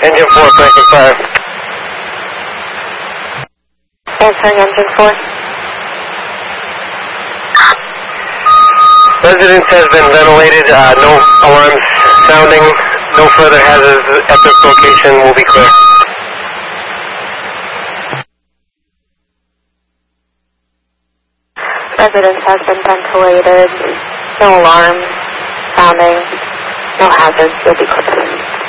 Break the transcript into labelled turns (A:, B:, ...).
A: Engine 4, breaking fire.
B: Answering engine 4.
A: Residence has been ventilated, no alarms sounding, no further hazards at this location, will be clear.
B: Residence has been ventilated, no alarms sounding, no hazards, will be clear.